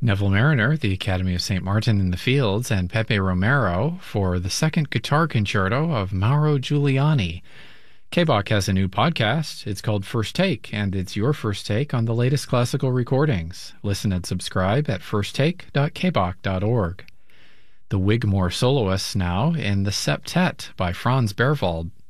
Neville Mariner, the Academy of St. Martin in the Fields, and Pepe Romero for the second guitar concerto of Mauro Giuliani. K-Bach has a new podcast. It's called First Take, and it's your first take on the latest classical recordings. Listen and subscribe at firsttake.kbach.org. The Wigmore Soloists now in the Septet by Franz Berwald.